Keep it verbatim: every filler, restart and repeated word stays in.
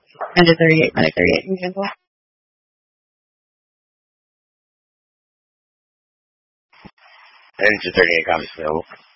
Under thirty-eight, Medic thirty-eight, for example. Ninja thirty-eight comments available.